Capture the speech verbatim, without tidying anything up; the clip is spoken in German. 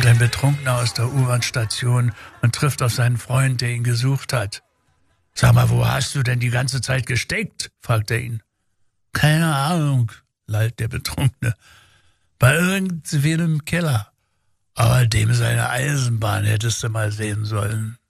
kommt ein Betrunkener aus der U-Bahn-Station und trifft auf seinen Freund, der ihn gesucht hat. »Sag mal, wo hast du denn die ganze Zeit gesteckt?« fragt er ihn. »Keine Ahnung«, lallt der Betrunkene. »Bei irgendwem im Keller. Aber dem seine Eisenbahn hättest du mal sehen sollen.«